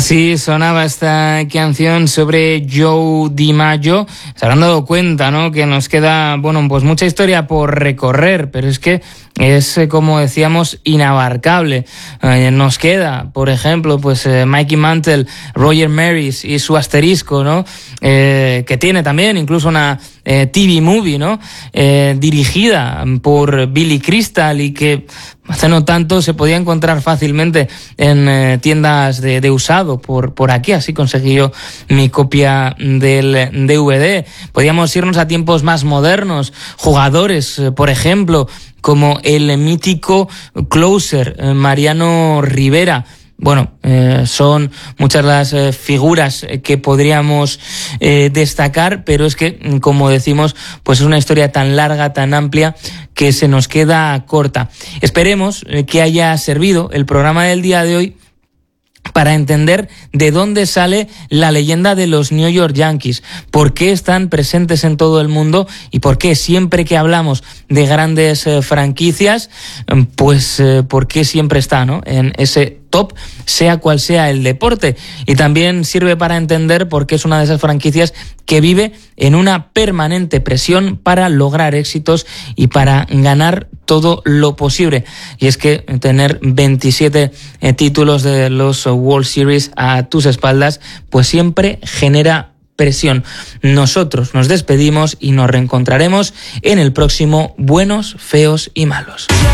Así sonaba esta canción sobre Joe DiMaggio. Se habrán dado cuenta, ¿no?, que nos queda, pues mucha historia por recorrer, pero es que es, como decíamos, inabarcable. Nos queda, por ejemplo, Mikey Mantle, Roger Maris y su asterisco, ¿no?, que tiene también incluso una TV movie, ¿no?, dirigida por Billy Crystal y que hace no tanto se podía encontrar fácilmente en tiendas de usado por aquí. Así conseguí yo mi copia del DVD. Podíamos irnos a tiempos más modernos, jugadores, por ejemplo, como el mítico closer Mariano Rivera. Son muchas las figuras que podríamos destacar, pero es que, como decimos, es una historia tan larga, tan amplia, que se nos queda corta. Esperemos que haya servido el programa del día de hoy para entender de dónde sale la leyenda de los New York Yankees, por qué están presentes en todo el mundo y por qué siempre que hablamos de grandes franquicias, por qué siempre está, ¿no?, en ese top, sea cual sea el deporte. Y también sirve para entender por qué es una de esas franquicias que vive en una permanente presión para lograr éxitos y para ganar todo lo posible. Y es que tener 27 títulos de los World Series a tus espaldas, siempre genera presión. Nosotros nos despedimos y nos reencontraremos en el próximo Buenos, Feos y Malos.